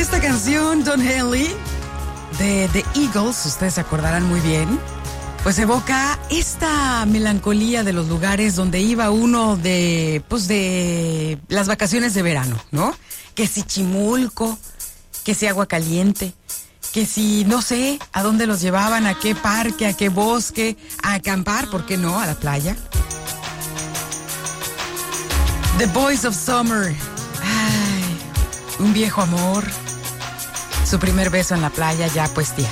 Esta canción, Don Henley, de The Eagles, ustedes se acordarán muy bien, pues evoca esta melancolía de los lugares donde iba uno de las vacaciones de verano, ¿no? Que si Chimulco, que si Agua Caliente, que si, no sé, a dónde los llevaban, a qué parque, a qué bosque, a acampar, ¿por qué no? A la playa. The Boys of Summer. Ay, un viejo amor. Su primer beso en la playa, ya pues tía.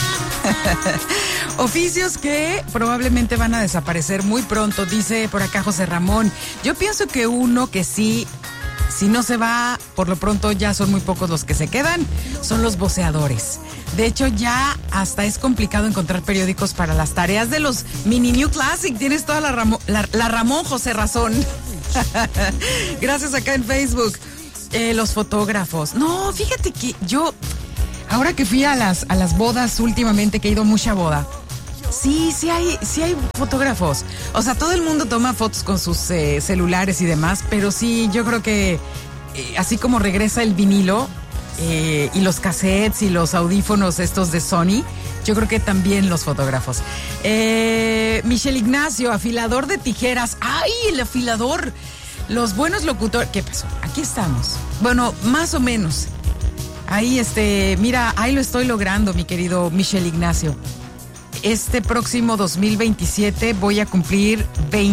Oficios que probablemente van a desaparecer muy pronto, dice por acá José Ramón. Yo pienso que uno que sí, si no se va, por lo pronto ya son muy pocos los que se quedan, son los voceadores. De hecho, ya hasta es complicado encontrar periódicos para las tareas de los Mini New Classic. Tienes toda la Ramón José Razón. Gracias acá en Facebook. Los fotógrafos. No, fíjate que yo, ahora que fui a las bodas últimamente, que he ido a mucha boda, sí hay fotógrafos. O sea, todo el mundo toma fotos con sus celulares y demás, pero sí, yo creo que así como regresa el vinilo y los cassettes y los audífonos estos de Sony, yo creo que también los fotógrafos. Michelle Ignacio, afilador de tijeras. ¡Ay, el afilador! Los buenos locutores. ¿Qué pasó? Aquí estamos. Bueno, más o menos. Ahí, mira, ahí lo estoy logrando, mi querido Michelle Ignacio. Este próximo 2027 voy a cumplir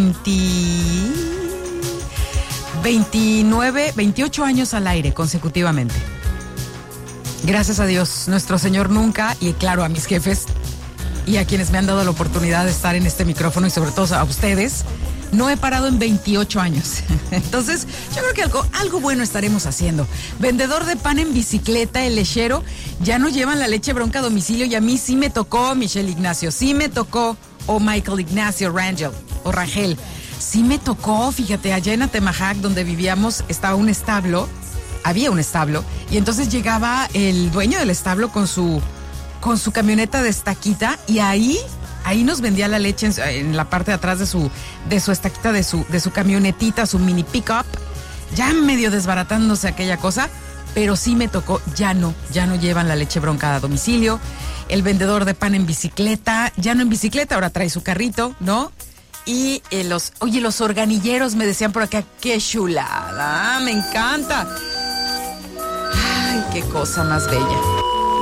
28 años al aire consecutivamente. Gracias a Dios, nuestro Señor nunca, y claro, a mis jefes y a quienes me han dado la oportunidad de estar en este micrófono y sobre todo a ustedes, no he parado en 28 años. Entonces, yo creo que algo bueno estaremos haciendo. Vendedor de pan en bicicleta, el lechero, ya no llevan la leche bronca a domicilio y a mí sí me tocó, Michelle Ignacio, sí me tocó, o Michael Ignacio Rangel, sí me tocó, fíjate, allá en Atemajac, donde vivíamos, había un establo, y entonces llegaba el dueño del establo con su camioneta de estaquita, y ahí nos vendía la leche en la parte de atrás de su estaquita, de su camionetita, su mini pickup, ya medio desbaratándose aquella cosa, pero sí me tocó, ya no llevan la leche bronca a domicilio. El vendedor de pan en bicicleta, ya no en bicicleta, ahora trae su carrito, ¿no? Y los organilleros me decían por acá, qué chulada, me encanta. Ay, qué cosa más bella.